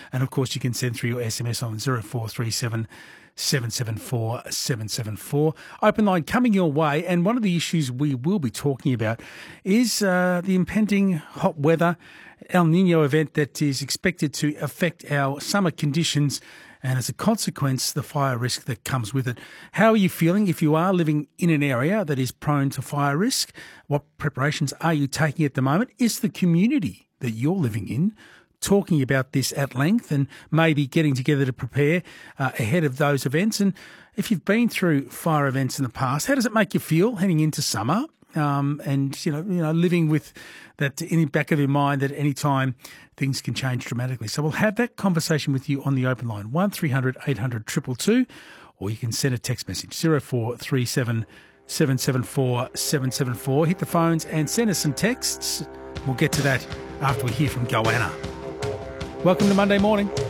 And, of course, you can send through your SMS on 0437 774 774. Open line coming your way. And one of the issues we will be talking about is the impending hot weather El Nino event that is expected to affect our summer conditions, and as a consequence, the fire risk that comes with it. How are you feeling if you are living in an area that is prone to fire risk? What preparations are you taking at the moment? Is the community that you're living in talking about this at length and maybe getting together to prepare ahead of those events? And if you've been through fire events in the past, how does it make you feel heading into summer? And you know, living with that in the back of your mind that any time things can change dramatically. So we'll have that conversation with you on the open line, 1300 800 222, or you can send a text message, 0437 774 774. Hit the phones and send us some texts. We'll get to that after we hear from Goanna. Welcome to Monday Morning.